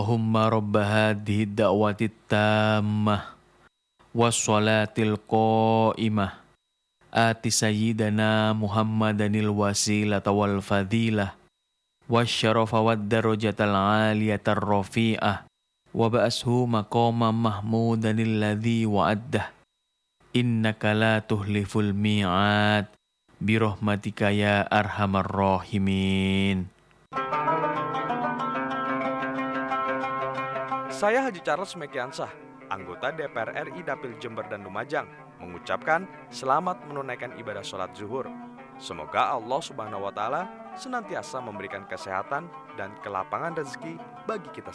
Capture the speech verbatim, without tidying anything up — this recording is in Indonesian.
Allahumma rabba hadhihi da'wati tammah wassalatil qa'imah ati sayyidana Muhammadanil wasilata wal fadilah wasyarafa wad darajatal aliyatar rafi'ah wa ba'ashu maqaman mahmudanil ladzi wa'addah innaka la tuhliful mi'ad birahmatika ya arhamar rahimin. Saya Haji Charles Mekiansah, anggota D P R R I Dapil Jember dan Lumajang, mengucapkan selamat menunaikan ibadah sholat zuhur. Semoga Allah Subhanahu wa Ta'ala senantiasa memberikan kesehatan dan kelapangan rezeki bagi kita